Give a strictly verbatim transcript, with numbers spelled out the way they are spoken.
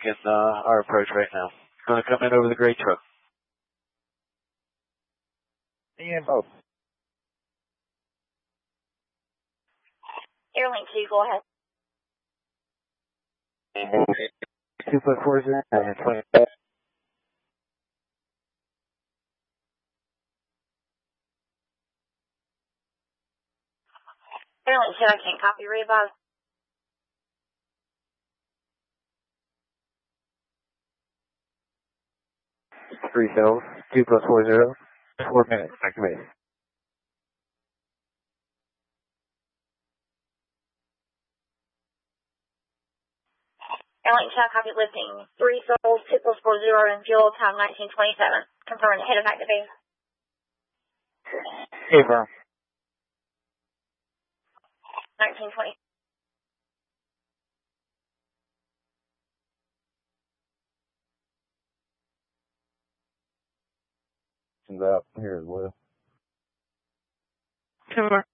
making uh, our approach right now. Going to come in over the gray truck. And both. Airlink two, go ahead. Two foot four zero and twenty. Airlink two, I can't copy. Read about Three cells, two plus four zero, four minutes, activate. Airlink two, I copy lifting. Three souls, two plus four zero, and fuel time nineteen twenty-seven. Confirm the head of activation. Confirm. nineteen twenty. Up here as well. Confirm.